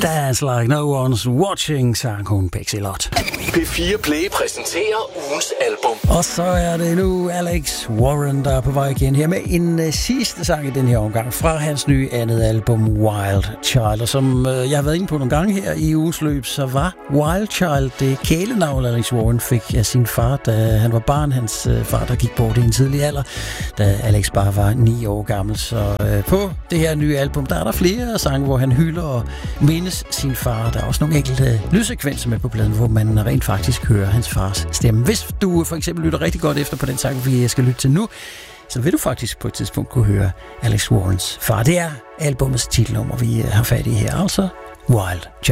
Dance Like No One's Watching, sang hun Pixie Lott. P4 Play præsenterer ugens album. Og så er det nu Alex Warren, der er på vej igen her med en sidste sang i den her omgang fra hans nye andet album, Wild Child. Og som jeg har været inde på nogle gange her i ugens løb, så var Wild Child det kælenavn, Alex Warren fik af sin far, da han var barn. Hans far, der gik bort i en tidlig alder, da Alex bare var 9 år gammel. Så på det her nye album, der er der flere sange, hvor han hylder og mindes sin far. Der er også nogle enkelte lydsekvenser med på pladen, hvor man rent faktisk hører hans fars stemme. Hvis du for eksempel lytter rigtig godt efter på den sang, vi skal lytte til nu, så vil du faktisk på et tidspunkt kunne høre Alex Warrens far. Det er albumets titelnummer, vi har fat i her, altså Wild Child.